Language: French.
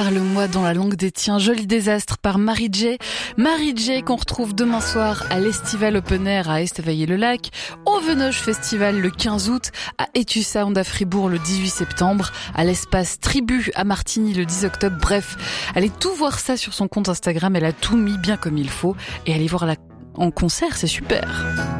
Parle-moi dans la langue des tiens, Joli désastre par Mary J. Mary J qu'on retrouve demain soir à l'Estival Open Air à Estavayer-le-Lac, au Venoge Festival le 15 août, à Etusound à Fribourg le 18 septembre, à l'espace Tribu à Martigny le 10 octobre. Bref, allez tout voir ça sur son compte Instagram, elle a tout mis bien comme il faut et allez voir en concert, c'est super.